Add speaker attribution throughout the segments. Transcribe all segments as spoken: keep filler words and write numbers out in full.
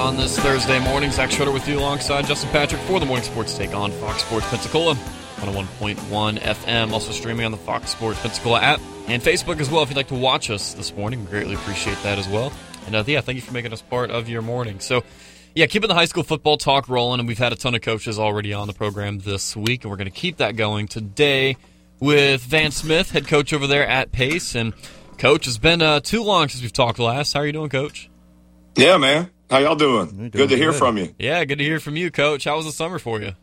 Speaker 1: on this Thursday morning. Zach Schroeder with you alongside Justin Patrick for the Morning Sports Take on Fox Sports Pensacola, one oh one point one F M. Also streaming on the Fox Sports Pensacola app and Facebook as well if you'd like to watch us this morning. We greatly appreciate that as well. And uh, yeah, thank you for making us part of your morning. So yeah, keeping the high school football talk rolling, and we've had a ton of coaches already on the program this week, and we're going to keep that going today with Van Smith, head coach over there at Pace. And Coach, it's been uh, too long since we've talked last. How are you doing, Coach?
Speaker 2: Yeah, man. How y'all doing?
Speaker 3: doing
Speaker 2: good to hear
Speaker 3: good.
Speaker 2: from you.
Speaker 1: Yeah, good to hear from you, Coach. How was the summer for you?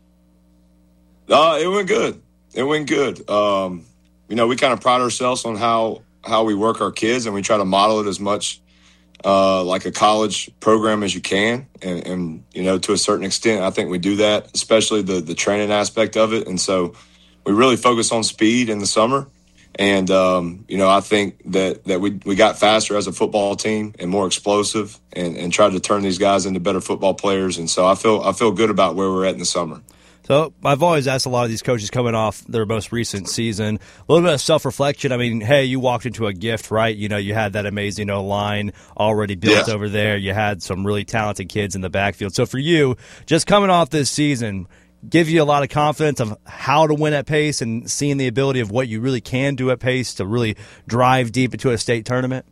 Speaker 2: Uh, it went good. It went good. Um, you know, we kind of pride ourselves on how, how we work our kids, and we try to model it as much uh, like a college program as you can. And, and, you know, to a certain extent, I think we do that, especially the, the training aspect of it. And so we really focus on speed in the summer. And, um, you know, I think that, that we, we got faster as a football team and more explosive and, and tried to turn these guys into better football players. And so I feel I feel good about where we're at in the summer.
Speaker 3: So I've always asked a lot of these coaches coming off their most recent season, a little bit of self-reflection. I mean, hey, you walked into a gift, right? You know, you had that amazing O-line already built
Speaker 2: yeah.
Speaker 3: over there. You had some really talented kids in the backfield. So for you, just coming off this season, give you a lot of confidence of how to win at Pace and seeing the ability of what you really can do at Pace to really drive deep into a state tournament?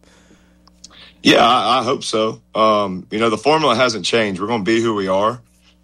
Speaker 2: Yeah, I, I hope so. Um, you know, the formula hasn't changed. We're going to be who we are.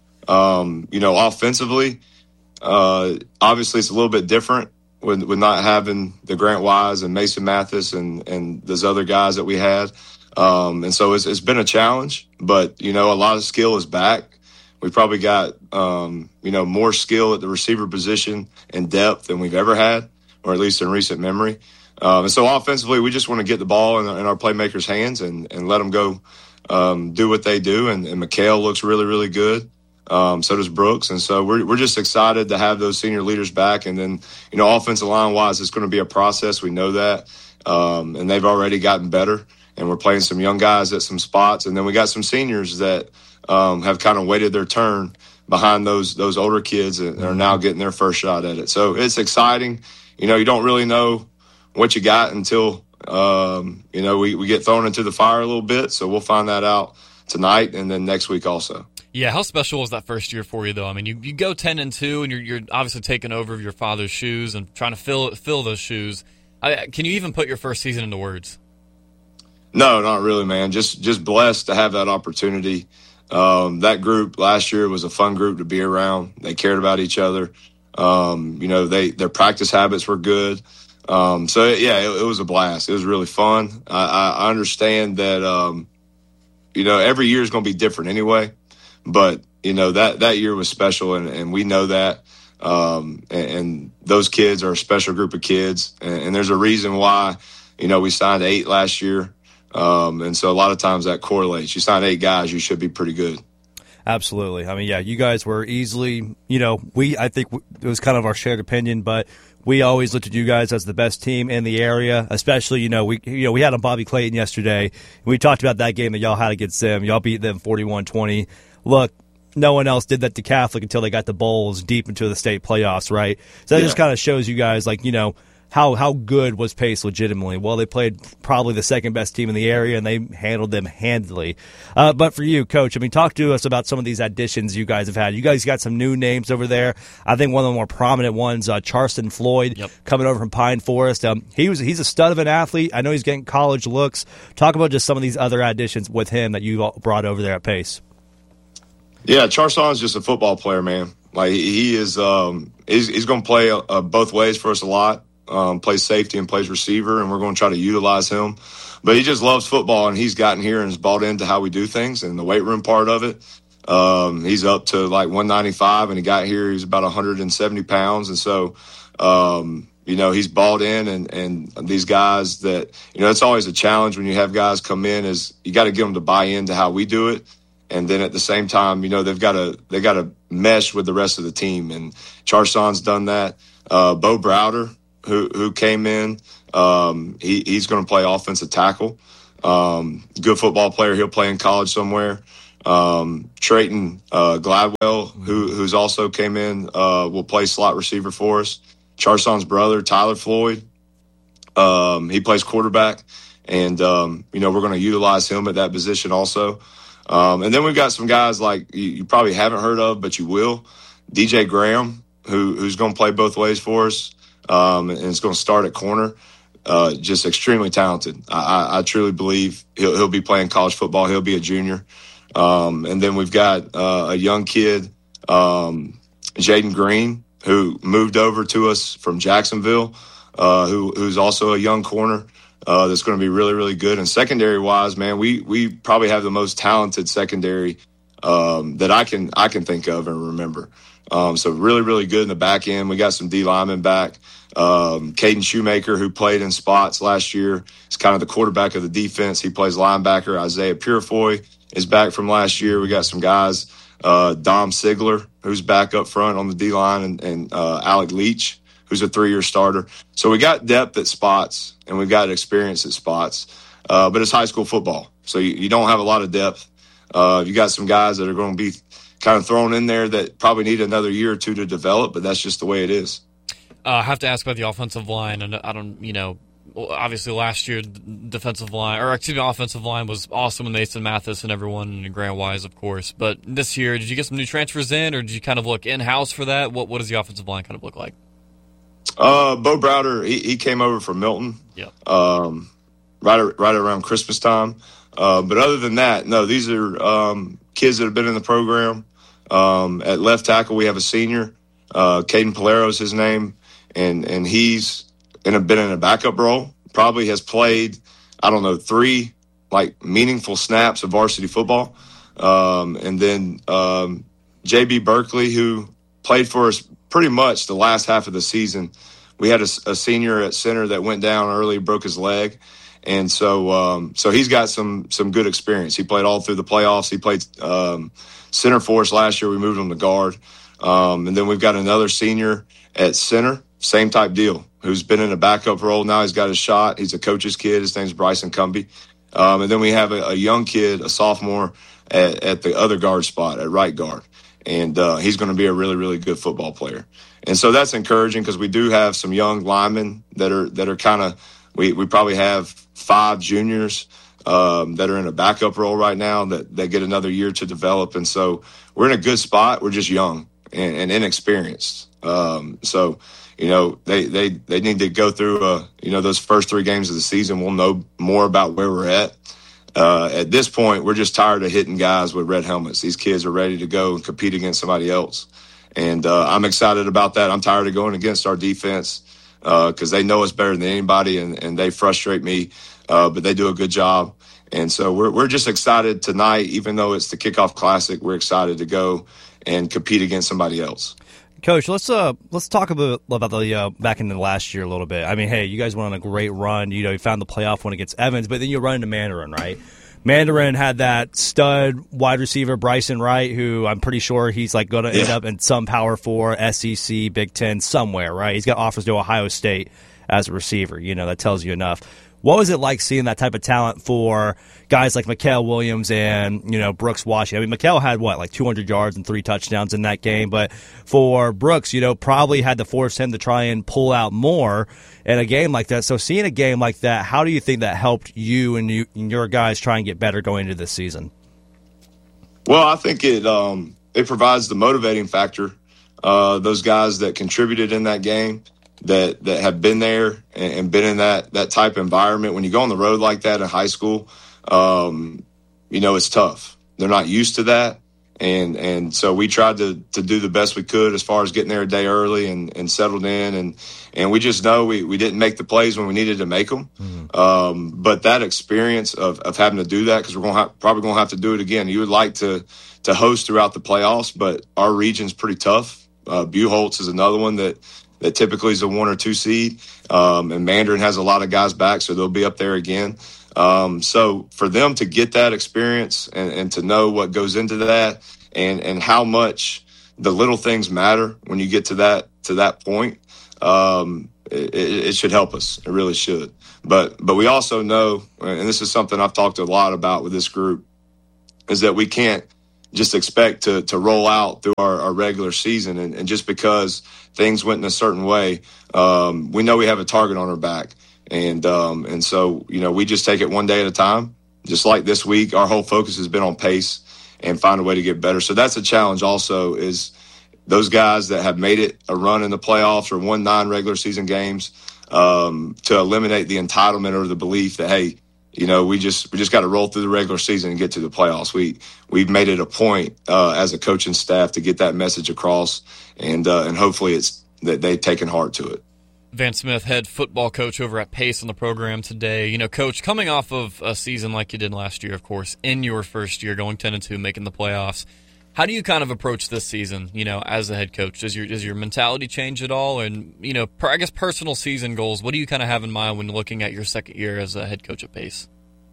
Speaker 2: Um, you know, offensively, uh, obviously it's a little bit different with, with not having the Grant Wise and Mason Mathis and, and those other guys that we had. Um, and so it's, it's been a challenge, but, you know, a lot of skill is back. We've probably got, um, you know, more skill at the receiver position and depth than we've ever had, or at least in recent memory. Um, and so offensively, we just want to get the ball in, in our playmakers' hands and, and let them go um, do what they do. And, and McHale looks really, really good. Um, so does Brooks. And so we're we're just excited to have those senior leaders back. And then, you know, offensive line-wise, it's going to be a process. We know that. Um, and they've already gotten better. And we're playing some young guys at some spots. And then we got some seniors that – Um, have kind of waited their turn behind those those older kids and are now getting their first shot at it. So it's exciting. You know, you don't really know what you got until, um, you know, we, we get thrown into the fire a little bit. So we'll find that out tonight and then next week also.
Speaker 1: Yeah, how special was that first year for you, though? I mean, you, you go ten and two, and you're you're obviously taking over your father's shoes and trying to fill fill those shoes. I, can you even put your first season into words?
Speaker 2: No, not really, man. Just just blessed to have that opportunity. Um, that group last year was a fun group to be around. They cared about each other. Um, you know, they their practice habits were good. Um, so, yeah, it, it was a blast. It was really fun. I, I understand that, um, you know, every year is going to be different anyway. But, you know, that, that year was special, and, and we know that. Um, and, and those kids are a special group of kids. And, and there's a reason why, you know, we signed eight last year. Um, and so a lot of times that correlates. You sign eight guys, you should be pretty good.
Speaker 3: Absolutely. I mean, yeah, you guys were easily, you know, we, I think it was kind of our shared opinion, but we always looked at you guys as the best team in the area, especially, you know, we, you know, we had on Bobby Clayton yesterday. And we talked about that game that y'all had against them. Y'all beat them forty-one twenty. Look, no one else did that to Catholic until they got the Bowls deep into the state playoffs, right? So that
Speaker 2: yeah.
Speaker 3: just kind of shows you guys, like, you know, How how good was Pace legitimately? Well, they played probably the second best team in the area, and they handled them handily. Uh, but for you, Coach, I mean, talk to us about some of these additions you guys have had. You guys got some new names over there. I think one of the more prominent ones, uh, Charleston Floyd,
Speaker 1: yep.
Speaker 3: coming over from Pine Forest. Um, he was he's a stud of an athlete. I know he's getting college looks. Talk about just some of these other additions with him that you brought over there at Pace.
Speaker 2: Yeah, Charleston's just a football player, man. Like he is, um, he's, he's going to play uh, both ways for us a lot. Um, plays safety and plays receiver, and we're going to try to utilize him. But he just loves football, and he's gotten here and has bought into how we do things and the weight room part of it. Um, he's up to like one ninety-five, and he got here, he's about one hundred seventy pounds. And so, um, you know, he's bought in, and, and these guys that, you know, it's always a challenge when you have guys come in is you got to get them to buy into how we do it. And then at the same time, you know, they've got to, they got to mesh with the rest of the team. And Charleston's done that. Uh, Bo Browder, who who came in. Um, he, he's going to play offensive tackle. Um, good football player. He'll play in college somewhere. Um, Trayton uh, Gladwell, who who's also came in, uh, will play slot receiver for us. Charleston's brother, Tyler Floyd, um, he plays quarterback. And, um, you know, we're going to utilize him at that position also. Um, and then we've got some guys like you, you probably haven't heard of, but you will. D J Graham, who who's going to play both ways for us, um, and it's going to start at corner. Uh, just extremely talented. I, I, I truly believe he'll, he'll be playing college football. He'll be a junior. Um, and then we've got uh, a young kid, um, Jaden Green, who moved over to us from Jacksonville, uh, who who's also a young corner. Uh, that's going to be really, really good. And secondary-wise, man, we we probably have the most talented secondary um, that I can I can think of and remember. Um, so really, really good in the back end. We got some D linemen back. Um, Caden Shoemaker, who played in spots last year, is kind of the quarterback of the defense. He plays linebacker. Isaiah Purifoy is back from last year. We got some guys, uh, Dom Sigler, who's back up front on the D line, and, and uh, Alec Leach, who's a three-year starter. So we got depth at spots, and we've got experience at spots. Uh, but it's high school football, so you, you don't have a lot of depth. Uh, you got some guys that are going to be kind of thrown in there that probably need another year or two to develop, but that's just the way it is.
Speaker 1: Uh, I have to ask about the offensive line, and I don't, you know, obviously last year defensive line, or excuse me, offensive line was awesome with Mason Mathis and everyone, and Grant Wise, of course. But this year, did you get some new transfers in, or did you kind of look in-house for that? What What does the offensive line kind of look like?
Speaker 2: Uh, Bo Browder, he, he came over from Milton.
Speaker 1: Yeah.
Speaker 2: Um, right, right around Christmas time. Uh, but other than that, no, these are um, kids that have been in the program. Um, at left tackle, we have a senior, uh, Caden Polero is his name, and and he's in a, been in a backup role. Probably has played, I don't know, three like meaningful snaps of varsity football. Um, and then um, J B Berkeley, who played for us pretty much the last half of the season. We had a, a senior at center that went down early, broke his leg. And so um, so he's got some some good experience. He played all through the playoffs. He played um, center for us last year. We moved him to guard. Um, and then we've got another senior at center, same type deal, who's been in a backup role. Now he's got his shot. He's a coach's kid. His name's Bryson Cumbie. Um, and then we have a, a young kid, a sophomore, at, at the other guard spot, at right guard. And uh, he's going to be a really, really good football player. And so that's encouraging because we do have some young linemen that are that are kind of we, – we probably have five juniors um, that are in a backup role right now that, that get another year to develop. And so we're in a good spot. We're just young and, and inexperienced. Um, so, you know, they, they, they need to go through, uh, you know, those first three games of the season. We'll know more about where we're at. Uh, at this point, we're just tired of hitting guys with red helmets. These kids are ready to go and compete against somebody else. And uh, I'm excited about that. I'm tired of going against our defense because uh, they know us better than anybody, and, and they frustrate me, uh, but they do a good job. And so we're we're just excited tonight, even though it's the Kickoff Classic. We're excited to go and compete against somebody else.
Speaker 3: Coach, let's uh let's talk about about the uh, back in the last year a little bit. I mean, hey, you guys went on a great run. You know, you found the playoff one against Evans, but then you run into Mandarin, right? Mandarin had that stud wide receiver Bryson Wright, who I'm pretty sure he's like going to yeah. end up in some Power Four, S E C, Big Ten, somewhere, right? He's got offers to Ohio State as a receiver. You know, that tells you enough. What was it like seeing that type of talent for guys like Mikael Williams and, you know, Brooks Washington? I mean, Mikael had, what, like two hundred yards and three touchdowns in that game. But for Brooks, you know, probably had to force him to try and pull out more in a game like that. So seeing a game like that, how do you think that helped you and, you, and your guys try and get better going into this season?
Speaker 2: Well, I think it um, it provides the motivating factor. Uh, those guys that contributed in that game, that that have been there and, and been in that that type of environment. When you go on the road like that in high school, um, you know, it's tough. They're not used to that. And and so we tried to to do the best we could as far as getting there a day early and, and settled in. And, and we just know we, we didn't make the plays when we needed to make them. Mm-hmm. Um, but that experience of, of having to do that, because we're gonna have, probably going to have to do it again. You would like to, to host throughout the playoffs, but our region's pretty tough. Uh, Buchholz is another one that – that typically is a one or two seed. Um, and Mandarin has a lot of guys back, so they'll be up there again. Um, so for them to get that experience and, and to know what goes into that and, and how much the little things matter when you get to that, to that point, um, it, it should help us. It really should. But, but we also know, and this is something I've talked a lot about with this group, is that we can't just expect to to roll out through our, our regular season. And, and just because things went in a certain way, um, we know we have a target on our back. And um, and so, you know, we just take it one day at a time, just like this week, our whole focus has been on pace and find a way to get better. So that's a challenge also, is those guys that have made it a run in the playoffs or won nine regular season games, um, to eliminate the entitlement or the belief that, hey, you know, we just we just got to roll through the regular season and get to the playoffs. We we've made it a point uh, as a coaching staff to get that message across, and uh, and hopefully it's that they've taken heart to it.
Speaker 1: Van Smith, head football coach over at Pace, on the program today. You know, Coach, coming off of a season like you did last year, of course, in your first year, going ten and two, making the playoffs, how do you kind of approach this season, you know, as a head coach? Does your does your mentality change at all? And, you know, per, I guess personal season goals, what do you kind of have in mind when looking at your second year as a head coach at Pace?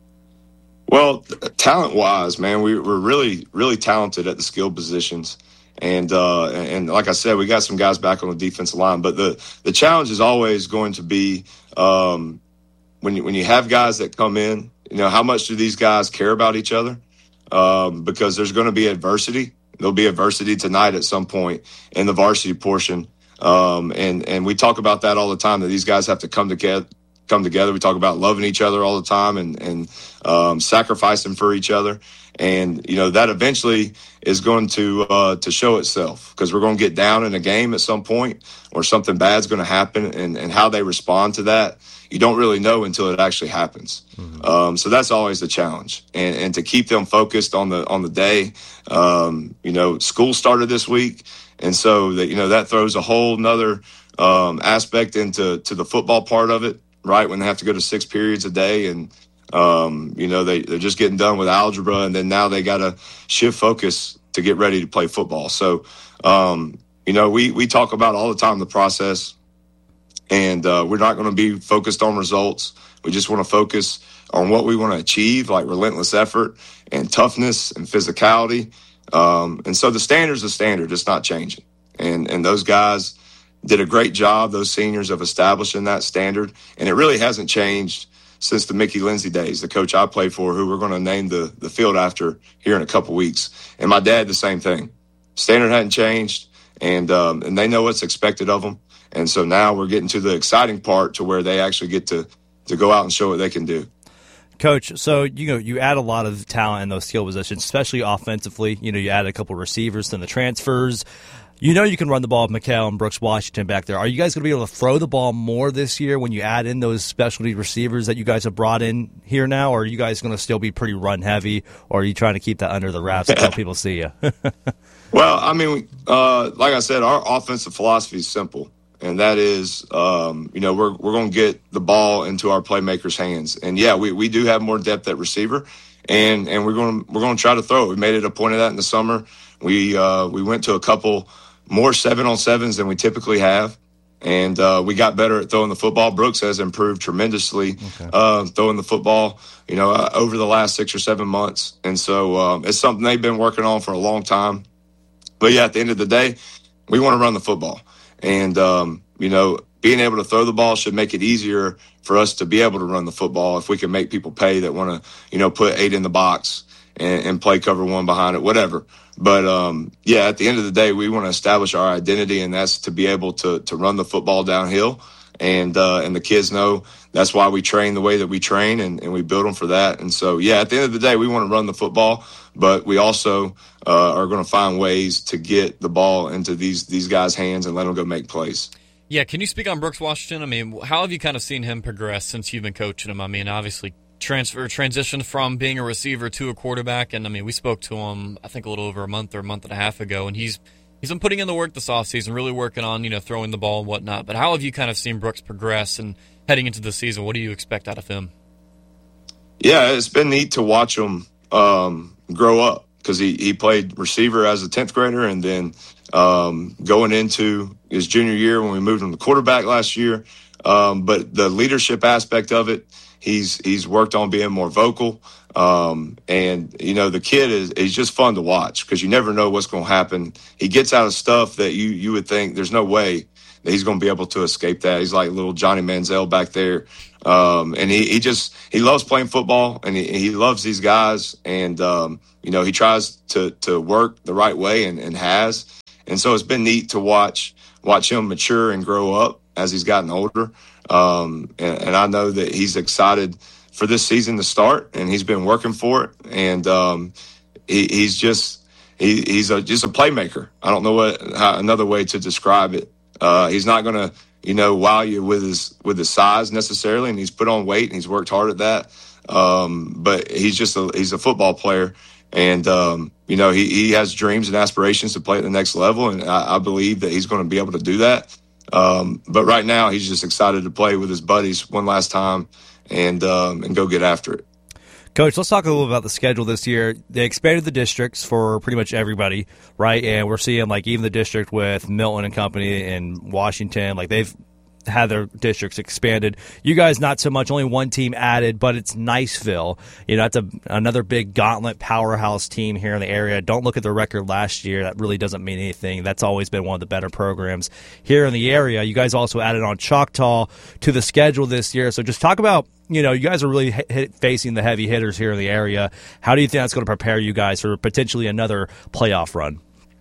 Speaker 2: Well, talent-wise, man, we, we're really, really talented at the skill positions. And uh, and like I said, we got some guys back on the defensive line. But the, the challenge is always going to be um, when you, when you have guys that come in, you know, how much do these guys care about each other? Um, because there's going to be adversity. There'll be adversity tonight at some point in the varsity portion. Um, and, and we talk about that all the time, that these guys have to come together. come together. We talk about loving each other all the time and, and um, sacrificing for each other. And, you know, that eventually is going to uh, to show itself, because we're going to get down in a game at some point, or something bad's going to happen, and, and how they respond to that, you don't really know until it actually happens. Mm-hmm. Um, so that's always the challenge. And, and to keep them focused on the on the day. Um, you know, school started this week, and so that, you know, that throws a whole nother um, aspect into to the football part of it. Right, when they have to go to six periods a day, and um, you know they they're just getting done with algebra, and then now they got to shift focus to get ready to play football. So, um, you know, we we talk about all the time the process, and uh, we're not going to be focused on results. We just want to focus on what we want to achieve, like relentless effort and toughness and physicality. Um, and so the standard's the standard; it's not changing. And and those guys did a great job, those seniors, of establishing that standard. And it really hasn't changed since the Mickey Lindsay days, the coach I played for, who we're going to name the, the field after here in a couple weeks. And my dad, the same thing. Standard hadn't changed, and um, and they know what's expected of them. And so now we're getting to the exciting part, to where they actually get to, to go out and show what they can do.
Speaker 3: Coach, so you know you add a lot of talent in those skill positions, especially offensively. You know, you add a couple of receivers and the transfers. You know you can run the ball with McHale and Brooks Washington back there. Are you guys going to be able to throw the ball more this year when you add in those specialty receivers that you guys have brought in here now? Or are you guys going to still be pretty run-heavy, or are you trying to keep that under the wraps until people see you?
Speaker 2: Well, I mean, uh, like I said, our offensive philosophy is simple, and that is, um, you know, we're we're going to get the ball into our playmakers' hands. And, yeah, we, we do have more depth at receiver, and, and we're going we're going to try to throw it. We made it a point of that in the summer. We uh, we went to a couple – more seven-on-sevens than we typically have, and uh, we got better at throwing the football. Brooks has improved tremendously okay. uh, throwing the football, you know, uh, over the last six or seven months. And so um, it's something they've been working on for a long time. But, yeah, at the end of the day, we want to run the football. And, um, you know, being able to throw the ball should make it easier for us to be able to run the football if we can make people pay that want to, you know, put eight in the box and, and play cover one behind it, whatever. But, um, yeah, at the end of the day, we want to establish our identity, and that's to be able to to run the football downhill. And uh, and the kids know that's why we train the way that we train, and, and we build them for that. And so, yeah, at the end of the day, we want to run the football, but we also uh, are going to find ways to get the ball into these, these guys' hands and let them go make plays.
Speaker 1: Yeah, can you speak on Brooks Washington? I mean, how have you kind of seen him progress since you've been coaching him? I mean, obviously, transfer transitioned from being a receiver to a quarterback, and I mean we spoke to him I think a little over a month or a month and a half ago, and he's he's been putting in the work this offseason, really working on, you know, throwing the ball and whatnot. But how have you kind of seen Brooks progress, and heading into the season, what do you expect out of him?
Speaker 2: Yeah, it's been neat to watch him um, grow up, because he, he played receiver as a tenth grader, and then um, going into his junior year when we moved him to quarterback last year. Um, but the leadership aspect of it, He's he's worked on being more vocal, um, and you know the kid is is just fun to watch, because you never know what's going to happen. He gets out of stuff that you you would think there's no way that he's going to be able to escape that. He's like little Johnny Manziel back there, um, and he, he just he loves playing football, and he, he loves these guys, and um, you know he tries to to work the right way, and, and has, and so it's been neat to watch watch him mature and grow up as he's gotten older. Um, and, and I know that he's excited for this season to start, and he's been working for it. And um, he, he's just he, he's a, just a playmaker. I don't know what how, another way to describe it. Uh, he's not going to, you know, wow you with his with his size necessarily, and he's put on weight and he's worked hard at that. Um, but he's just a he's a football player, and um, you know he, he has dreams and aspirations to play at the next level, and I, I believe that he's going to be able to do that. Um, but right now he's just excited to play with his buddies one last time and um, and go get after it.
Speaker 3: Coach, let's talk a little about the schedule this year. They expanded the districts for pretty much everybody, right? And we're seeing, like, even the district with Milton and company in Washington, like, they've had their districts expanded. You guys, not so much. Only one team added, but it's Niceville. You know, that's a, another big gauntlet powerhouse team here in the area. Don't look at their record last year. That really doesn't mean anything. That's always been one of the better programs here in the area. You guys also added on Choctaw to the schedule this year. So just talk about, you know, you guys are really hit, facing the heavy hitters here in the area. How do you think that's going to prepare you guys for potentially another playoff run?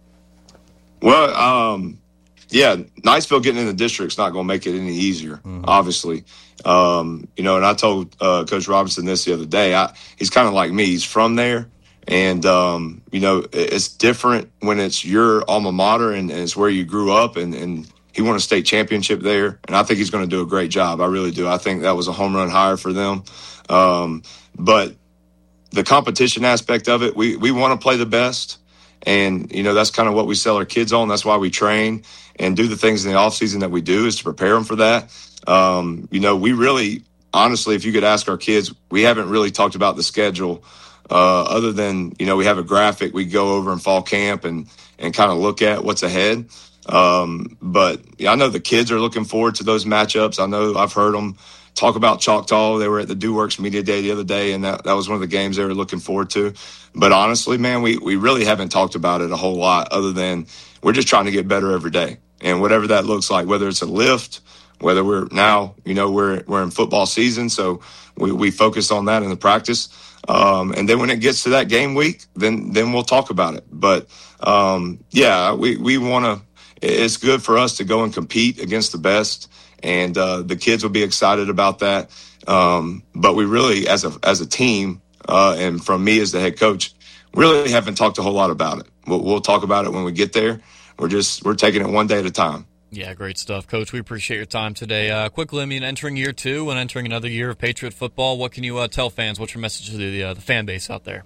Speaker 2: Well, um, yeah, Niceville getting in the district's not going to make it any easier, mm-hmm. obviously. Um, you know, and I told uh, Coach Robinson this the other day. I, he's kind of like me. He's from there. And, um, you know, it's different when it's your alma mater and, and it's where you grew up, and, and he won a state championship there. And I think he's going to do a great job. I really do. I think that was a home run hire for them. Um, but the competition aspect of it, we, we want to play the best. And, you know, that's kind of what we sell our kids on. That's why we train and do the things in the off season that we do, is to prepare them for that. Um, you know, we really, honestly, if you could ask our kids, we haven't really talked about the schedule uh, other than, you know, we have a graphic we go over in fall camp and, and kind of look at what's ahead. Um, but yeah, I know the kids are looking forward to those matchups. I know I've heard them talk about Choctaw. They were at the Do Works Media Day the other day, and that, that was one of the games they were looking forward to. But honestly, man, we, we really haven't talked about it a whole lot, other than we're just trying to get better every day. And whatever that looks like, whether it's a lift, whether we're now, you know, we're we're in football season, so we, we focus on that in the practice. Um, and then when it gets to that game week, then then we'll talk about it. But, um, yeah, we, we want to – it's good for us to go and compete against the best. And uh, the kids will be excited about that. Um, but we really, as a as a team, uh, and from me as the head coach, really haven't talked a whole lot about it. We'll, we'll talk about it when we get there. We're just we're taking it one day at a time.
Speaker 1: Yeah, great stuff, Coach. We appreciate your time today. Uh, quickly, I mean, entering year two and entering another year of Patriot football, what can you uh, tell fans? What's your message to the uh, the fan base out there?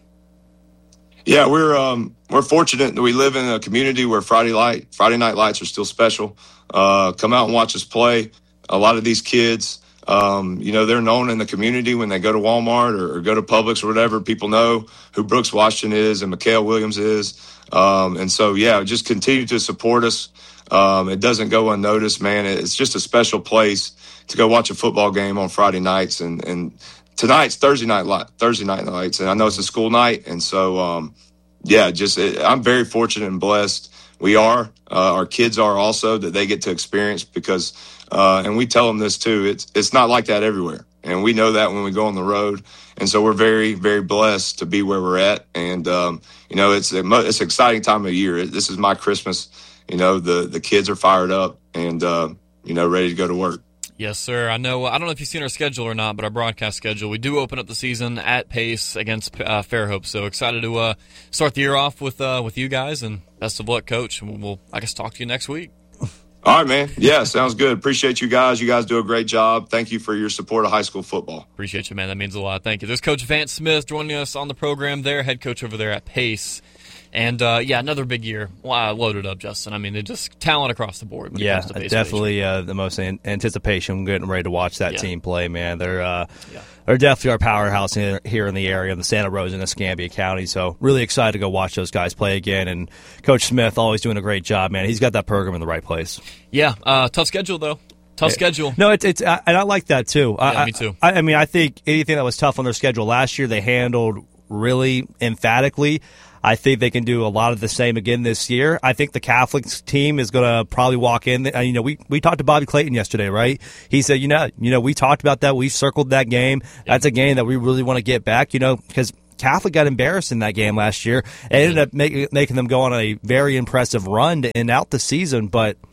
Speaker 2: Yeah, we're um, we're fortunate that we live in a community where Friday light Friday night lights are still special. Uh, come out and watch us play. A lot of these kids, um, you know, they're known in the community when they go to Walmart or, or go to Publix or whatever. People know who Brooks Washington is and Mikhail Williams is. Um, and so, yeah, just continue to support us. Um, it doesn't go unnoticed, man. It's just a special place to go watch a football game on Friday nights. And, and tonight's Thursday night, light, Thursday night nights. And I know it's a school night. And so, um, yeah, just it, I'm very fortunate and blessed. We are. Uh, our kids are also, that they get to experience, because uh, and we tell them this too, it's it's not like that everywhere. And we know that when we go on the road. And so we're very, very blessed to be where we're at. And, um, you know, it's, a, it's an exciting time of year. This is my Christmas. You know, the, the kids are fired up and, uh, you know, ready to go to work.
Speaker 1: Yes, sir. I know. I don't know if you've seen our schedule or not, but our broadcast schedule, we do open up the season at Pace against uh, Fairhope. So excited to uh, start the year off with uh, with you guys, and best of luck, Coach. And we'll, I guess, talk to you next week.
Speaker 2: All right, man. Yeah, sounds good. Appreciate you guys. You guys do a great job. Thank you for your support of high school football.
Speaker 1: Appreciate you, man. That means a lot. Thank you. There's Coach Vance Smith joining us on the program there, head coach over there at Pace. And, uh, yeah, another big year. Wow, loaded up, Justin. I mean, they're just talent across the board. When
Speaker 3: yeah,
Speaker 1: it comes to Pace
Speaker 3: definitely uh, the most an- anticipation. Getting ready to watch that
Speaker 1: yeah.
Speaker 3: team play, man. They're uh,
Speaker 1: yeah.
Speaker 3: they're definitely our powerhouse here, here in the area, in the Santa Rosa and Escambia County. So really excited to go watch those guys play again. And Coach Smith always doing a great job, man. He's got that program in the right place.
Speaker 1: Yeah, uh, tough schedule, though. Tough schedule.
Speaker 3: No, it's it's I, and I like that too.
Speaker 1: Yeah,
Speaker 3: I,
Speaker 1: me too.
Speaker 3: I, I mean, I think anything that was tough on their schedule last year, they handled really emphatically. I think they can do a lot of the same again this year. I think the Catholics team is going to probably walk in. You know, we, we talked to Bobby Clayton yesterday, right? He said, you know, you know, we talked about that. We circled that game. That's a game that we really want to get back, you know, because Catholic got embarrassed in that game last year. It ended up make, making them go on a very impressive run to end out the season. But,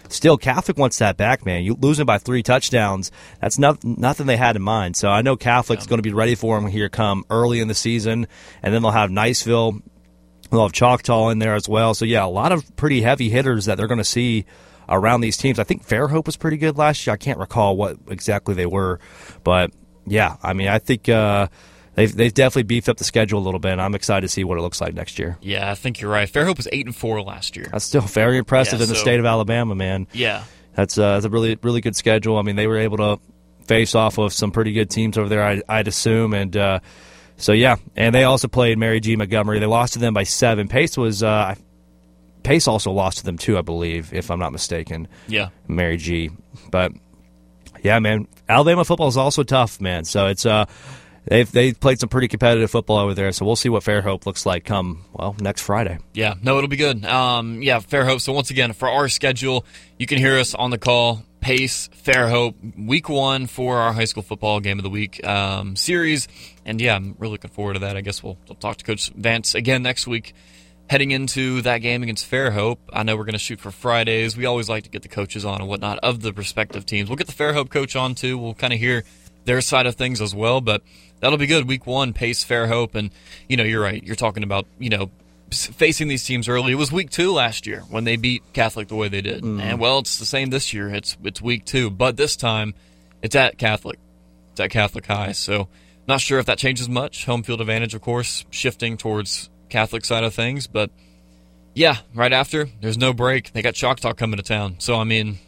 Speaker 3: still, Catholic wants that back, man. You losing by three touchdowns, that's not, nothing they had in mind. So I know Catholic's yeah. going to be ready for them here come early in the season, and then they'll have Niceville. They'll have Choctaw in there as well. So, yeah, a lot of pretty heavy hitters that they're going to see around these teams. I think Fairhope was pretty good last year. I can't recall what exactly they were. But, yeah, I mean, I think uh, they've, they've definitely beefed up the schedule a little bit, and I'm excited to see what it looks like next year.
Speaker 1: Yeah, I think you're right. Fairhope was eight and four last year.
Speaker 3: That's still very impressive
Speaker 1: yeah,
Speaker 3: in the
Speaker 1: so,
Speaker 3: state of Alabama, man.
Speaker 1: Yeah.
Speaker 3: That's, uh, that's a really, really good schedule. I mean, they were able to face off of some pretty good teams over there, I, I'd assume, and uh, – So, yeah, and they also played Mary G. Montgomery. They lost to them by seven. Pace was uh, Pace also lost to them, too, I believe, if I'm not mistaken.
Speaker 1: Yeah.
Speaker 3: Mary G. But, yeah, man, Alabama football is also tough, man. So it's uh, they've, they've played some pretty competitive football over there. So we'll see what Fairhope looks like come, well, next Friday.
Speaker 1: Yeah, no, it'll be good. Um, yeah, Fairhope. So, once again, for our schedule, you can hear us on the call. Pace, Fairhope, week one for our high school football game of the week um, series. And, yeah, I'm really looking forward to that. I guess we'll, we'll talk to Coach Vance again next week heading into that game against Fairhope. I know we're going to shoot for Fridays. We always like to get the coaches on and whatnot of the respective teams. We'll get the Fairhope coach on, too. We'll kind of hear their side of things as well. But that'll be good. Week one, Pace, Fairhope. And, you know, you're right. You're talking about, you know, facing these teams early. It was week two last year when they beat Catholic the way they did. Mm. And, well, it's the same this year. It's it's week two. But this time, it's at Catholic. It's at Catholic High. So, not sure if that changes much. Home field advantage, of course, shifting towards Catholic side of things. But, yeah, right after, there's no break. They got Choctaw coming to town. So, I mean,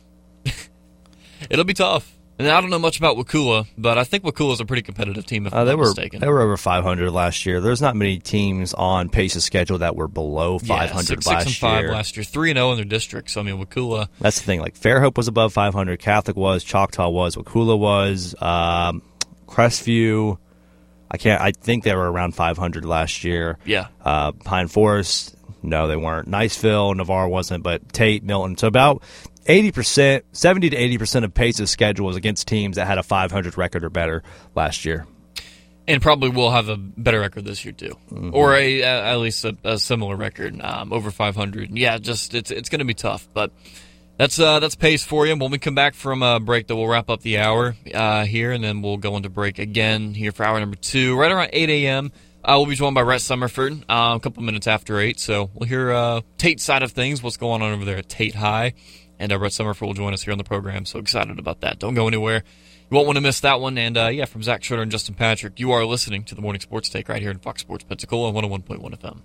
Speaker 1: it'll be tough. And I don't know much about Wakulla, but I think Wakulla is a pretty competitive team, if uh, I'm
Speaker 3: they
Speaker 1: not
Speaker 3: were,
Speaker 1: mistaken.
Speaker 3: They were over five hundred last year. There's not many teams on Pace's schedule that were below five hundred
Speaker 1: yeah, six,
Speaker 3: last
Speaker 1: six and five
Speaker 3: year.
Speaker 1: last year, three and zero in their district. So I mean, Wakulla.
Speaker 3: That's the thing. Like Fairhope was above five hundred, Catholic was, Choctaw was, Wakulla was, um, Crestview. I can't. I think they were around five hundred last year.
Speaker 1: Yeah.
Speaker 3: Uh, Pine Forest. No, they weren't. Niceville, Navarre wasn't, but Tate, Milton. So about eighty percent, seventy to eighty percent of Pace's schedule was against teams that had a five hundred record or better last year.
Speaker 1: And probably will have a better record this year, too. Mm-hmm. Or a, at least a, a similar record, um, over five hundred. Yeah, just it's it's going to be tough. But that's uh, that's Pace for you. When we come back from a break, though, we'll wrap up the hour uh, here, and then we'll go into break again here for hour number two, right around eight a.m., Uh, we'll be joined by Rhett Summerford uh, a couple minutes after eight, so we'll hear uh, Tate's side of things, what's going on over there at Tate High, and uh, Rhett Summerford will join us here on the program, so excited about that. Don't go anywhere. You won't want to miss that one, and uh, yeah, from Zach Schroeder and Justin Patrick, you are listening to the Morning Sports Take right here in Fox Sports Pensacola on one oh one point one F M.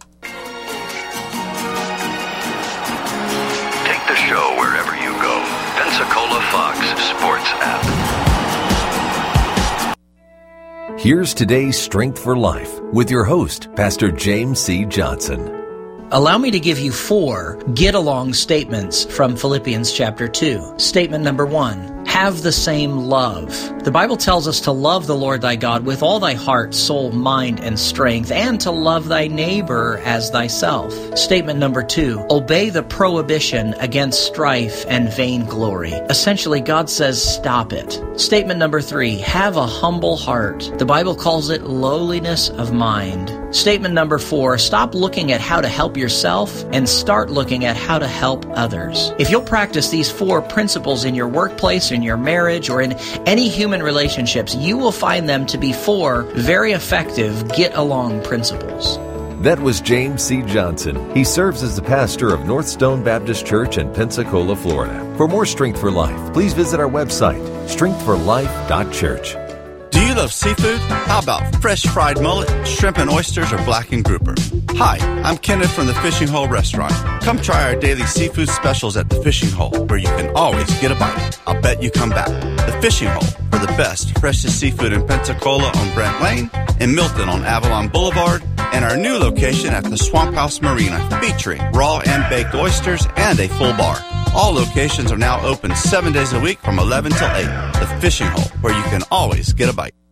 Speaker 4: Take the show wherever you go. Pensacola Fox Sports app.
Speaker 5: Here's today's Strength for Life with your host, Pastor James C. Johnson.
Speaker 6: Allow me to give you four get-along statements from Philippians chapter two. Statement number one, have the same love. The Bible tells us to love the Lord thy God with all thy heart, soul, mind, and strength, and to love thy neighbor as thyself. Statement number two, obey the prohibition against strife and vainglory. Essentially, God says stop it. Statement number three, have a humble heart. The Bible calls it lowliness of mind. Statement number four, stop looking at how to help yourself and start looking at how to help others. If you'll practice these four principles in your workplace, in your marriage, or in any human relationships, you will find them to be four very effective get-along principles.
Speaker 5: That was James C. Johnson. He serves as the pastor of North Stone Baptist Church in Pensacola, Florida. For more Strength for Life, please visit our website, strength for life dot church.
Speaker 7: Do you love seafood? How about fresh fried mullet, shrimp and oysters, or blackened grouper? Hi, I'm Kenneth from the Fishing Hole Restaurant. Come try our daily seafood specials at the Fishing Hole, where you can always get a bite. I'll bet you come back. The Fishing Hole, for the best, freshest seafood in Pensacola on Brent Lane, in Milton on Avalon Boulevard, and our new location at the Swamp House Marina, featuring raw and baked oysters and a full bar. All locations are now open seven days a week from eleven till eight. The Fishing Hole, where you can always get a bite.